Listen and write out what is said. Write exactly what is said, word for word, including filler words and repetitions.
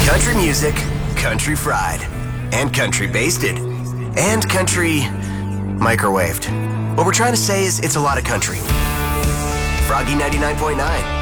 Country music, country fried, and country basted, and country microwaved. What we're trying to say is it's a lot of country. Froggy ninety-nine point nine.